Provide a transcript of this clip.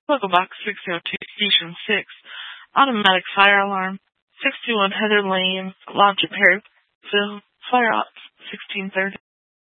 Local Box 602, Station 6, Automatic Fire Alarm, 61 Heather Lane, Lodge of Perryville, Fire Ops 1630.